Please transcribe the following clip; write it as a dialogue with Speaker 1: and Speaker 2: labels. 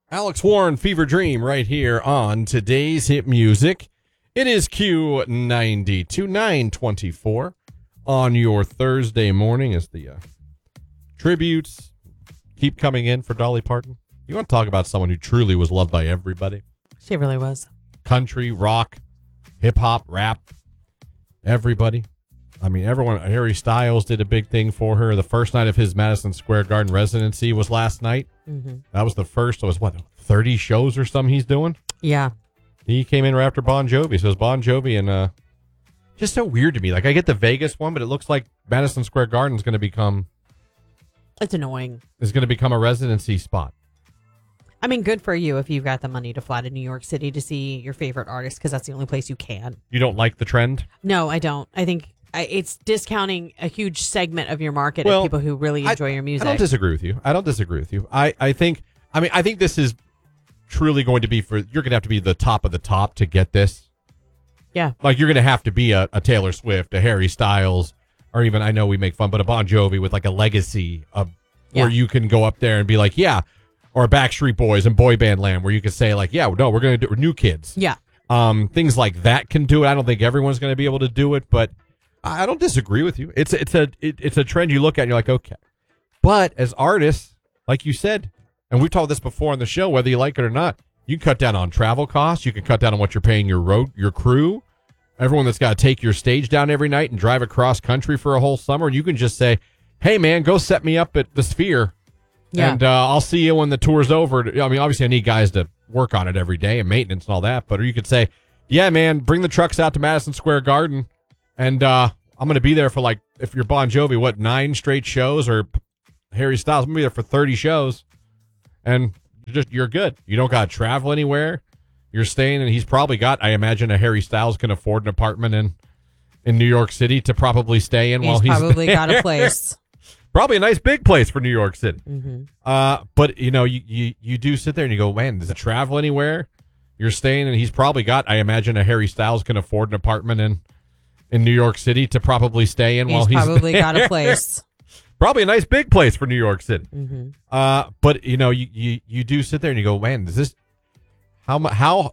Speaker 1: Alex Warren, Fever Dream, right here on today's hit music. It is Q92, 924 on your Thursday morning as the tributes keep coming in for Dolly Parton. You want to talk about someone who truly was loved by everybody?
Speaker 2: She really was.
Speaker 1: Country, rock, hip-hop, rap, everybody. I mean, everyone. Harry Styles did a big thing for her. The first night of his Madison Square Garden residency was last night.
Speaker 2: Mm-hmm.
Speaker 1: That was the first. It was, 30 shows or something he's doing?
Speaker 2: Yeah.
Speaker 1: He came in right after Bon Jovi. So it was Bon Jovi and just so weird to me. Like, I get the Vegas one, but it looks like Madison Square Garden is going to become...
Speaker 2: It's annoying.
Speaker 1: Is going to become a residency spot.
Speaker 2: I mean, good for you if you've got the money to fly to New York City to see your favorite artist, because that's the only place you can.
Speaker 1: You don't like the trend?
Speaker 2: No, I don't. I think it's discounting a huge segment of your market of people who really enjoy your music.
Speaker 1: I don't disagree with you. I think this is truly going to be you're going to have to be the top of the top to get this.
Speaker 2: Yeah.
Speaker 1: Like, you're going to have to be a Taylor Swift, a Harry Styles, or even, I know we make fun, but a Bon Jovi with like a legacy of where you can go up there and be like, yeah, or Backstreet Boys and Boy Band Land, where you can say like, yeah, no, we're going to do New Kids.
Speaker 2: Yeah.
Speaker 1: Things like that can do it. I don't think everyone's going to be able to do it, but I don't disagree with you. It's a trend you look at and you're like, okay. But as artists, like you said, and we've talked this before on the show, whether you like it or not, you can cut down on travel costs. You can cut down on what you're paying your crew, everyone that's got to take your stage down every night and drive across country for a whole summer. And you can just say, hey, man, go set me up at the Sphere. Yeah. And I'll see you when the tour's over. I mean, obviously, I need guys to work on it every day and maintenance and all that. But or you could say, yeah, man, bring the trucks out to Madison Square Garden. And I'm going to be there for, like, if you're Bon Jovi, 9 straight shows? Or Harry Styles, I'm going to be there for 30 shows. And you're good. You don't got to travel anywhere. You're staying, and he's probably got, I imagine, a Harry Styles can afford an apartment in New York City to probably stay in while he's
Speaker 2: probably
Speaker 1: there.
Speaker 2: got a place.
Speaker 1: Probably a nice big place for New York City.
Speaker 2: Mm-hmm.
Speaker 1: But, you do sit there and you go, man, does it travel anywhere? You're staying, and he's probably got, I imagine, a Harry Styles can afford an apartment in New York City to probably stay in while he's
Speaker 2: probably
Speaker 1: there.
Speaker 2: got a place.
Speaker 1: Probably a nice big place for New York City.
Speaker 2: Mm-hmm.
Speaker 1: But, you do sit there and you go, man, does this... How